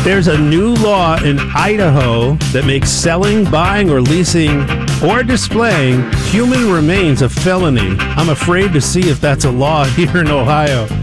There's a new law in Idaho that makes selling, buying, or leasing or displaying human remains a felony. I'm afraid to see if that's a law here in Ohio.